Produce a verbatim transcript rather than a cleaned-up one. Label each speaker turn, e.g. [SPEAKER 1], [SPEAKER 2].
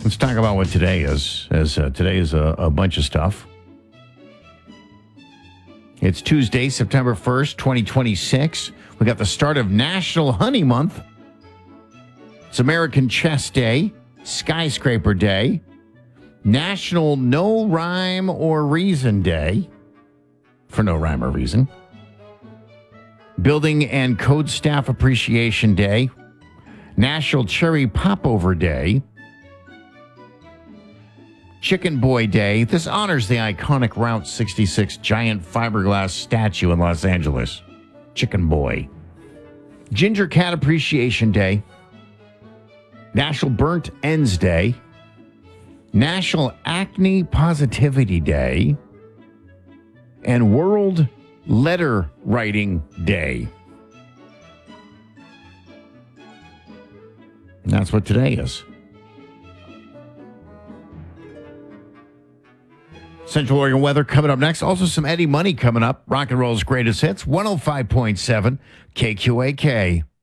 [SPEAKER 1] Let's talk about what today is, as uh, today is a, a bunch of stuff. It's Tuesday, September first, twenty twenty-six. We got the start of National Honey Month. It's American Chess Day, Skyscraper Day, National No Rhyme or Reason Day, for no rhyme or reason, Building and Code Staff Appreciation Day, National Cherry Popover Day, Chicken Boy Day. This honors the iconic Route sixty-six giant fiberglass statue in Los Angeles. Chicken Boy. Ginger Cat Appreciation Day, National Burnt Ends Day, National Acne Positivity Day, and World Letter Writing Day. And that's what today is. Central Oregon weather coming up next. Also some Eddie Money coming up. Rock and roll's greatest hits, one oh five point seven K Q A K.